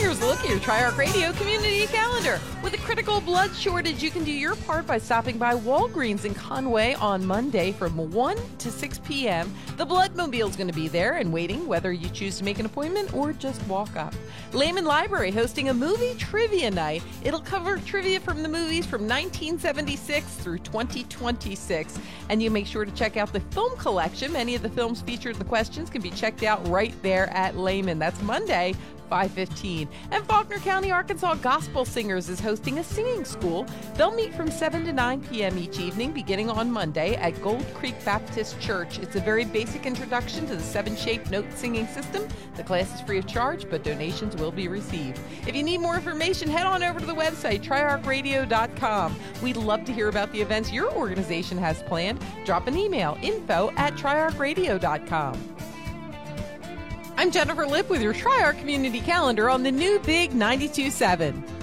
Here's a look at your Triarch Radio Community Calendar. With a critical blood shortage, you can do your part by stopping by Walgreens in Conway on Monday from 1 to 6 p.m. The Bloodmobile is going to be there and waiting, whether you choose to make an appointment or just walk up. Lehman Library hosting a movie trivia night. It'll cover trivia from the movies from 1976 through 2026. And you make sure to check out the film collection. Many of the films featured in the questions can be checked out right there at Lehman. That's Monday, 5:15. And Faulkner County, Arkansas Gospel Singers is hosting a singing school. They'll meet from 7 to 9 p.m. each evening, beginning on Monday at Gold Creek Baptist Church. It's a very basic introduction to the 7-shape note singing system. The class is free of charge, but donations will be received. If you need more information, head on over to the website, triarchradio.com. We'd love to hear about the events your organization has planned. Drop an email, info@triarchradio.com. I'm Jennifer Lipp with your Triarch Community Calendar on the new Big 92.7.